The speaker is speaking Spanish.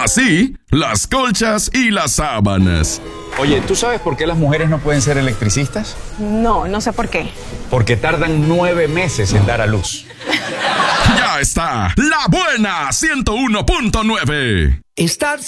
Así, las colchas y las sábanas. Oye, ¿tú sabes por qué las mujeres no pueden ser electricistas? No, no sé por qué. Porque tardan 9 meses en dar a luz. Ya está, La Buena 101.9. Estar